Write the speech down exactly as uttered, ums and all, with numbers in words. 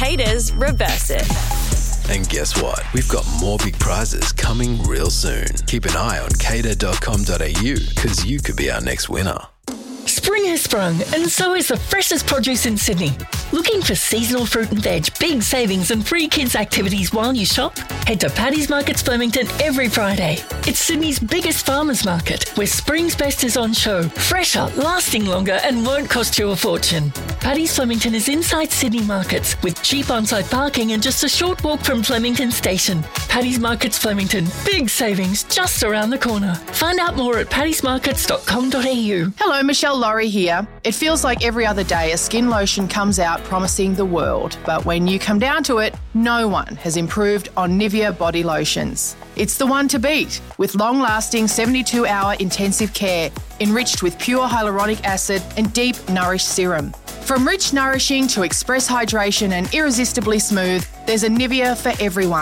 Haters reverse it. And guess what? We've got more big prizes coming real soon. Keep an eye on cater dot com dot a u because you could be our next winner. Spring has sprung, and so is the freshest produce in Sydney. Looking for seasonal fruit and veg, big savings and free kids activities while you shop? Head to Paddy's Markets Flemington every Friday. It's Sydney's biggest farmers market, where spring's best is on show, fresher, lasting longer and won't cost you a fortune. Paddy's Flemington is inside Sydney markets with cheap on-site parking and just a short walk from Flemington Station. Paddy's Markets Flemington, big savings just around the corner. Find out more at paddys markets dot com dot a u. Hello, Michelle Laurie here. It feels like every other day a skin lotion comes out promising the world, but when you come down to it, no one has improved on Nivea body lotions. It's the one to beat, with long-lasting seventy-two hour intensive care, enriched with pure hyaluronic acid and deep Nourish serum. From rich nourishing to express hydration and irresistibly smooth, there's a Nivea for everyone.